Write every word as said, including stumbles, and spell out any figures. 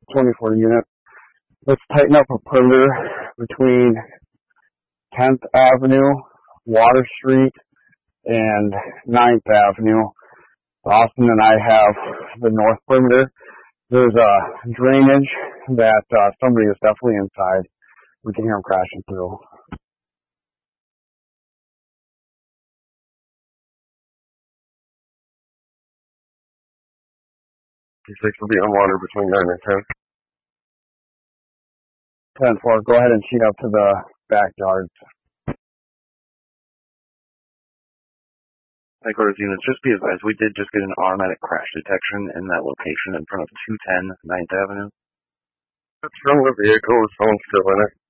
twenty-four unit. Let's tighten up a perimeter between tenth Avenue, Water Street, and ninth Avenue. Austin and I have the north perimeter. There's a drainage that uh, somebody is definitely inside. We can hear them crashing through. six will be on water between nine and ten. ten four, go ahead and sheet up to the backyard. Headquarters units, just be advised, we did just get an automatic crash detection in that location in front of two ten ninth Avenue. What's wrong with the vehicle? Is someone still in it?